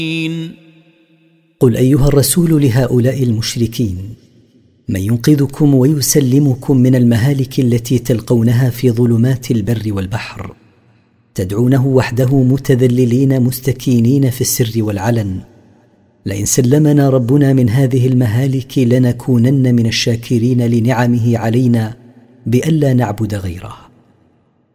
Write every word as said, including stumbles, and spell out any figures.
قل أيها الرسول لهؤلاء المشركين: من ينقذكم ويسلمكم من المهالك التي تلقونها في ظلمات البر والبحر، تدعونه وحده متذللين مستكينين في السر والعلن، لئن سلمنا ربنا من هذه المهالك لنكونن من الشاكرين لنعمه علينا بألا نعبد غيره.